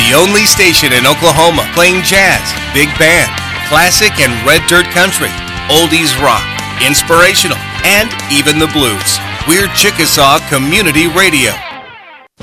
The only station in Oklahoma playing jazz, big band, classic and red dirt country, oldies rock, inspirational, and even the blues. We're Chickasaw Community Radio.